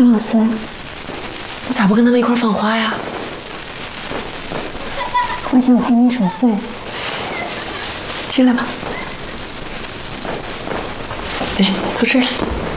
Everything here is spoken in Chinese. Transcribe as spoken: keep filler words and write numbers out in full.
张老师， 我咋不跟他们一块放花呀？ 我想陪你守岁。 进来吧。哎，坐这儿来。